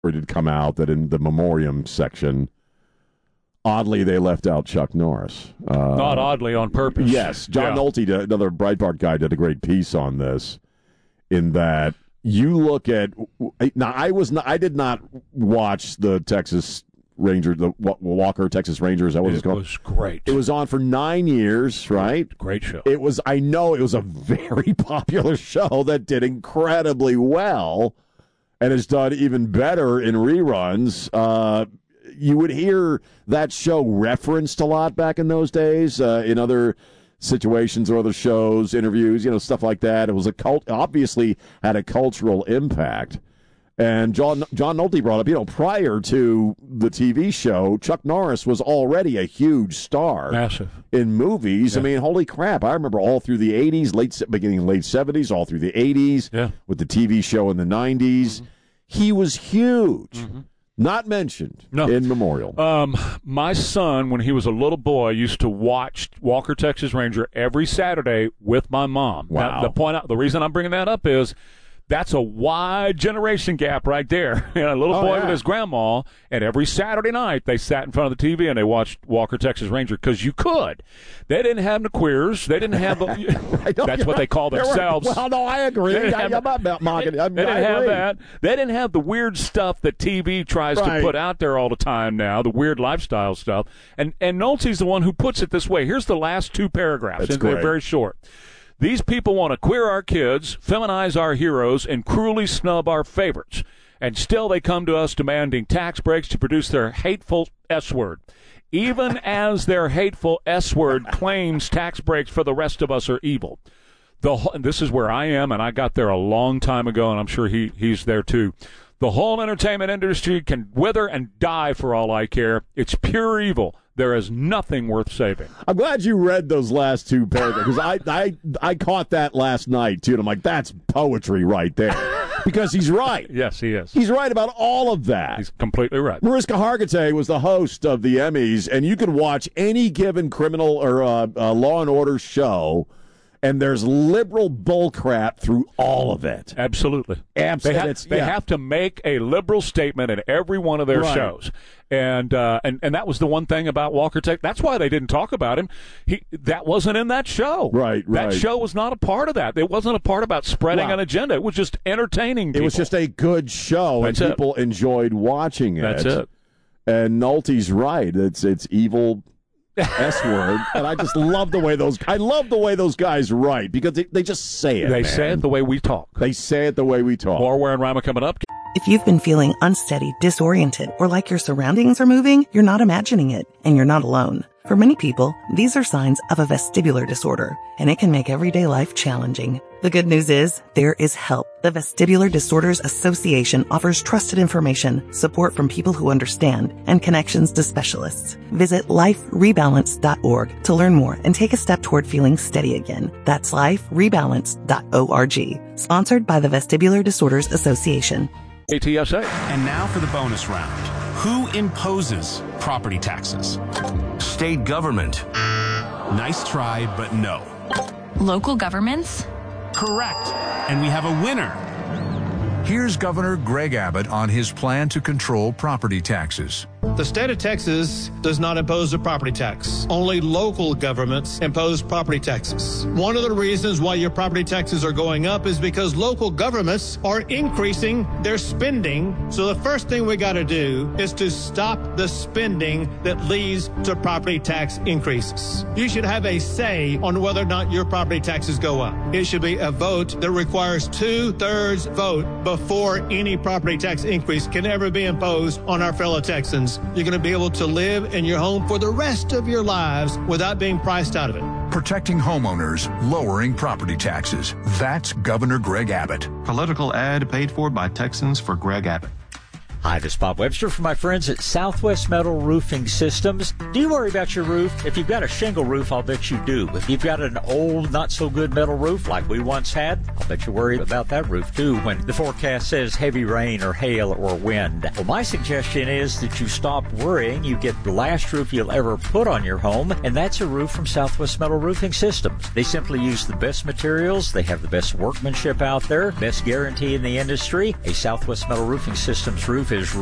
did come out that in the memoriam section, oddly, they left out Chuck Norris. Not oddly, on purpose. Yes. John Nolte, another Breitbart guy, did a great piece on this, in that you look at – now, I did not watch the Texas Rangers, the Walker Texas Rangers. Is that what it's called? It was great. It was on for 9 years, right? Great show. I know it was a very popular show that did incredibly well and has done even better in reruns. You would hear that show referenced a lot back in those days in other situations or other shows, interviews, stuff like that. It was obviously had a cultural impact. And John Nolte brought up, prior to the TV show, Chuck Norris was already a huge star. Massive. In movies. Yeah. I mean, holy crap. I remember all through the 80s, beginning late 70s, all through the 80s, with the TV show in the 90s. Mm-hmm. He was huge. Mm-hmm. Not mentioned in memorial. My son, when he was a little boy, used to watch Walker Texas Ranger every Saturday with my mom. Wow. Now, the reason I'm bringing that up is that's a wide generation gap right there. A little boy with his grandma, and every Saturday night they sat in front of the TV and they watched Walker Texas Ranger because you could. They didn't have the queers. They didn't have the. That's what they call themselves. Well, no, I agree. I'm not mocking it. They didn't have that. They didn't have the weird stuff that TV tries to put out there all the time now, the weird lifestyle stuff. And Nolte's the one who puts it this way. Here's the last two paragraphs. That's great. They're very short. These people want to queer our kids, feminize our heroes, and cruelly snub our favorites. And still they come to us demanding tax breaks to produce their hateful S-word. Even as their hateful S-word claims tax breaks for the rest of us are evil. And this is where I am, and I got there a long time ago, and I'm sure he's there too. The whole entertainment industry can wither and die for all I care. It's pure evil. There is nothing worth saving. I'm glad you read those last two paragraphs, because I caught that last night, too, and I'm like, that's poetry right there. Because he's right. Yes, he is. He's right about all of that. He's completely right. Mariska Hargitay was the host of the Emmys, and you could watch any given criminal or Law and Order show, and there's liberal bullcrap through all of it. Absolutely. They have to make a liberal statement in every one of their shows. And that was the one thing about Walker Texas. That's why they didn't talk about him. That wasn't in that show. Right. That show was not a part of that. It wasn't a part about spreading an agenda. It was just entertaining people. It was just a good show, and people enjoyed watching it. That's it. And Nolte's right. It's evil S-word, and I just love the way those guys write, because they just say it. They say it the way we talk. They say it the way we talk. More Ware and Rima coming up. If you've been feeling unsteady, disoriented, or like your surroundings are moving, you're not imagining it, and you're not alone. For many people, these are signs of a vestibular disorder, and it can make everyday life challenging. The good news is, there is help. The Vestibular Disorders Association offers trusted information, support from people who understand, and connections to specialists. Visit liferebalance.org to learn more and take a step toward feeling steady again. That's liferebalance.org. Sponsored by the Vestibular Disorders Association. ATSA. And now for the bonus round. Who imposes property taxes? State government. Nice try, but no. Local governments? Correct. And we have a winner. Here's Governor Greg Abbott on his plan to control property taxes. The state of Texas does not impose a property tax. Only local governments impose property taxes. One of the reasons why your property taxes are going up is because local governments are increasing their spending. So the first thing we got to do is to stop the spending that leads to property tax increases. You should have a say on whether or not your property taxes go up. It should be a vote that requires 2/3 vote before any property tax increase can ever be imposed on our fellow Texans. You're going to be able to live in your home for the rest of your lives without being priced out of it. Protecting homeowners, lowering property taxes. That's Governor Greg Abbott. Political ad paid for by Texans for Greg Abbott. Hi, this is Bob Webster from my friends at Southwest Metal Roofing Systems. Do you worry about your roof? If you've got a shingle roof, I'll bet you do. If you've got an old, not-so-good metal roof like we once had, I'll bet you worry about that roof, too, when the forecast says heavy rain or hail or wind. Well, my suggestion is that you stop worrying. You get the last roof you'll ever put on your home, and that's a roof from Southwest Metal Roofing Systems. They simply use the best materials. They have the best workmanship out there, best guarantee in the industry. A Southwest Metal Roofing Systems roof roof is